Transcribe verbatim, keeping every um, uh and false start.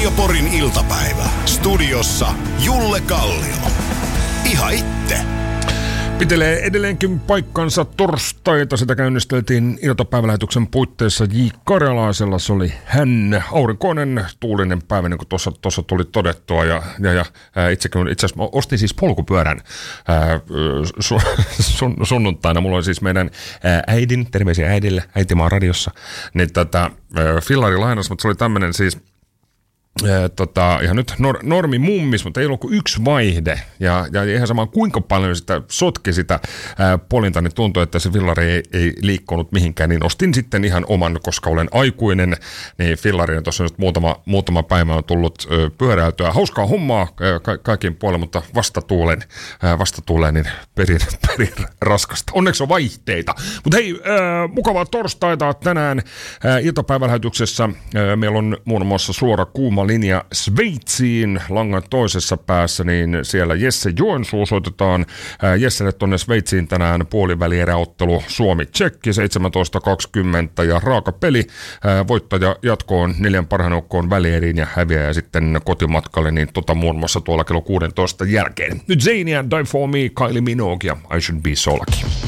Radio Porin iltapäivä. Studiossa Julle Kallio. Ihan itse. Pitelee edelleenkin paikkansa torstaita. Sitä käynnisteltiin iltapäivälähetyksen puitteissa J. Karjalaisella. Se oli hän. Aurinkoinen, tuulinen päivä, niin kuin tuossa, tuossa tuli todettua. Ja, ja, ja ää, itsekin, itse asiassa ostin siis polkupyörän ää, su, sun, sunnuntaina. Mulla oli siis meidän ää, äidin, terveisiä äidille, äitimaa radiossa, niin tätä fillari lainassa, mutta se oli tämmöinen siis Ee, tota, ihan nyt nor, normi mummis, mutta ei ollut kuin yksi vaihde. Ja, ja ihan sama kuinka paljon sitä sotki sitä ää, polinta, niin tuntui, että se fillari ei, ei liikkunut mihinkään. Niin ostin sitten ihan oman, koska olen aikuinen, niin fillari tuossa nyt muutama, muutama päivä on tullut ö, pyöräytyä. Hauskaa hommaa ö, ka- kaikin puolin, mutta vastatuulen, ää, vastatuulen niin perin, perin raskasta. Onneksi on vaihteita. Mutta hei, ää, mukavaa torstaita tänään ää, iltapäivälähetyksessä. Ää, meillä on muun muassa suora kuuma linja Sveitsiin langan toisessa päässä, niin siellä Jesse Joensuu soitetaan ää, Jesselle tuonne Sveitsiin tänään puolivälieräottelu Suomi-Tsekki seitsemäntoista kaksikymmentä ja raaka peli. Ää, voittaja jatkoon neljän parhaan joukkoon välieriin ja häviää sitten kotimatkalle, niin tota muun muassa tuolla kello kuusitoista jälkeen. Nyt Zayn ja Die For Me, Kylie Minogue ja I Should Be So Lucky.